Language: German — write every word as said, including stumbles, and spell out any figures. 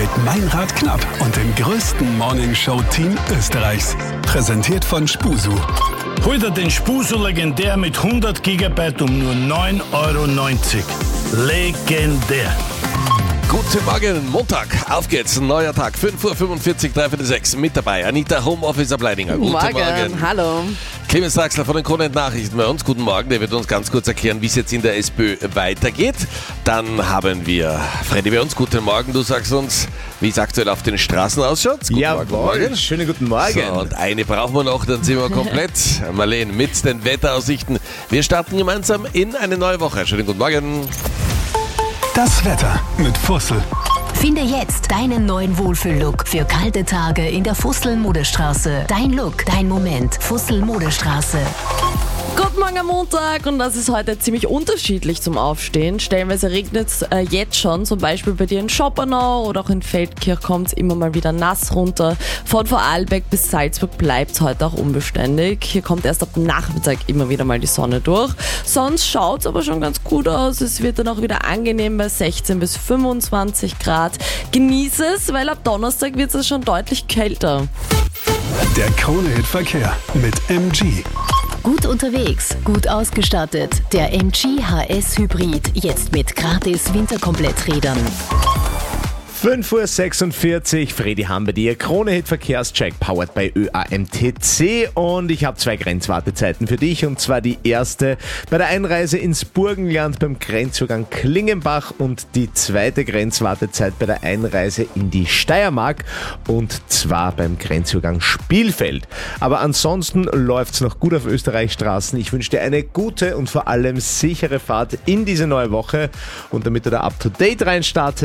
Meinrad Knapp und dem größten Morningshow-Team Österreichs. Präsentiert von Spusu. Hol dir den Spusu legendär mit hundert Gigabyte um nur neun Euro neunzig. Legendär. Guten Morgen, Montag, auf geht's, ein neuer Tag, fünf Uhr fünfundvierzig, drei Viertel sechs, mit dabei Anita, Homeoffice Ableidinger. Guten Morgen. Morgen, hallo. Clemens Draxler von den Krone-Nachrichten bei uns, guten Morgen, der wird uns ganz kurz erklären, wie es jetzt in der SPÖ weitergeht. Dann haben wir Freddy bei uns, guten Morgen, du sagst uns, wie es aktuell auf den Straßen ausschaut. Guten Jawohl, Morgen, morgen. Schönen guten Morgen. So, und eine brauchen wir noch, dann sind wir komplett. Marlene mit den Wetteraussichten. Wir starten gemeinsam in eine neue Woche. Schönen guten Morgen. Das Wetter mit Fussel. Finde jetzt deinen neuen Wohlfühl-Look für kalte Tage in der Fussel-Modestraße. Dein Look, dein Moment. Fussel-Modestraße. Guten Morgen am Montag und das ist heute ziemlich unterschiedlich zum Aufstehen. Stellenweise regnet es äh, jetzt schon, zum Beispiel bei dir in Schopenau oder auch in Feldkirch kommt es immer mal wieder nass runter. Von Vorarlberg bis Salzburg bleibt es heute auch unbeständig. Hier kommt erst ab Nachmittag immer wieder mal die Sonne durch. Sonst schaut es aber schon ganz gut aus. Es wird dann auch wieder angenehm bei sechzehn bis fünfundzwanzig Grad. Genieße es, weil ab Donnerstag wird es schon deutlich kälter. Der Krone-Hit-Verkehr mit M G. Gut unterwegs, gut ausgestattet. Der M G H S Hybrid, jetzt mit gratis Winterkompletträdern. fünf Uhr sechsundvierzig, Freddy haben bei dir. Krone-Hit-Verkehrscheck, powered by Ö A M T C. Und ich habe zwei Grenzwartezeiten für dich. Und zwar die erste bei der Einreise ins Burgenland beim Grenzübergang Klingenbach und die zweite Grenzwartezeit bei der Einreise in die Steiermark und zwar beim Grenzübergang Spielfeld. Aber ansonsten läuft's noch gut auf Österreichstraßen. Ich wünsche dir eine gute und vor allem sichere Fahrt in diese neue Woche. Und damit du da up to date reinstartest,